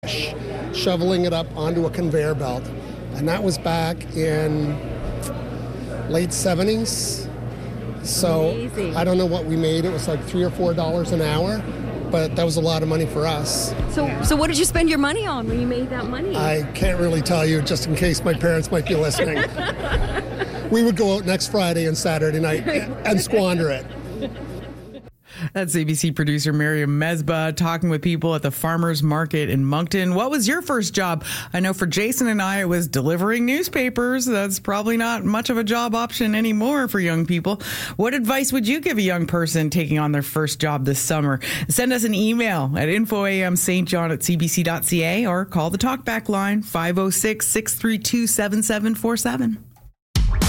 shoveling it up onto a conveyor belt. And that was back in late 70s. So amazing. I don't know what we made. It was like $3 or $4 an hour, but that was a lot of money for us. So what did you spend your money on when you made that money? I can't really tell you, just in case my parents might be listening. We would go out next Friday and Saturday night and squander it. That's ABC producer Miriam Mesbah talking with people at the farmers market in Moncton. What was your first job? I know for Jason and I, it was delivering newspapers. That's probably not much of a job option anymore for young people. What advice would you give a young person taking on their first job this summer? Send us an email at infoamstjohn@cbc.ca or call the talkback line 506-632-7747.